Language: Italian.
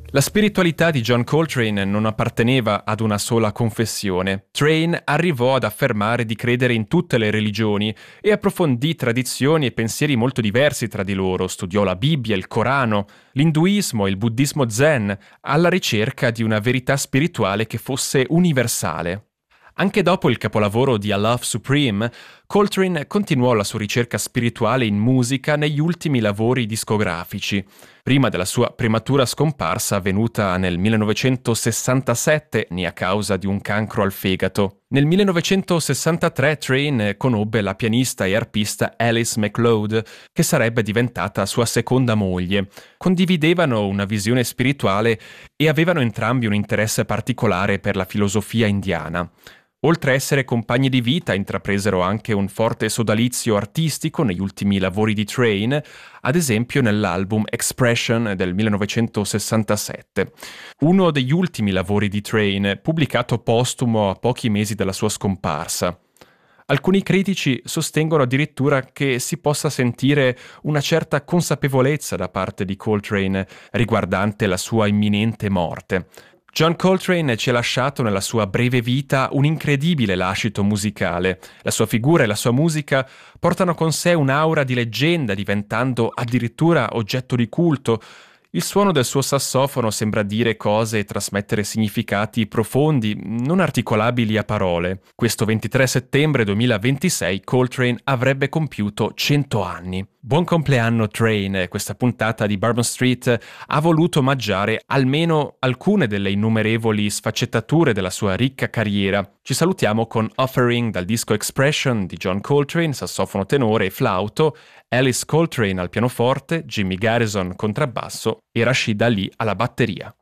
La spiritualità di John Coltrane non apparteneva ad una sola confessione. Train arrivò ad affermare di credere in tutte le religioni e approfondì tradizioni e pensieri molto diversi tra di loro, studiò la Bibbia, il Corano, l'induismo e il buddismo zen, alla ricerca di una verità spirituale che fosse universale. Anche dopo il capolavoro di A Love Supreme, Coltrane continuò la sua ricerca spirituale in musica negli ultimi lavori discografici, prima della sua prematura scomparsa avvenuta nel 1967 a causa di un cancro al fegato. Nel 1963 Train conobbe la pianista e arpista Alice MacLeod, che sarebbe diventata sua seconda moglie. Condividevano una visione spirituale e avevano entrambi un interesse particolare per la filosofia indiana. Oltre a essere compagni di vita, intrapresero anche un forte sodalizio artistico negli ultimi lavori di Train, ad esempio nell'album Expression del 1967. Uno degli ultimi lavori di Train, pubblicato postumo a pochi mesi dalla sua scomparsa. Alcuni critici sostengono addirittura che si possa sentire una certa consapevolezza da parte di Coltrane riguardante la sua imminente morte. John Coltrane ci ha lasciato nella sua breve vita un incredibile lascito musicale. La sua figura e la sua musica portano con sé un'aura di leggenda, diventando addirittura oggetto di culto. Il suono del suo sassofono sembra dire cose e trasmettere significati profondi, non articolabili a parole. Questo 23 settembre 2026 Coltrane avrebbe compiuto 100 anni. Buon compleanno Train, questa puntata di Bourbon Street ha voluto omaggiare almeno alcune delle innumerevoli sfaccettature della sua ricca carriera. Ci salutiamo con Offering dal disco Expression di John Coltrane, sassofono tenore e flauto, Alice Coltrane al pianoforte, Jimmy Garrison contrabbasso e Rashid Ali alla batteria.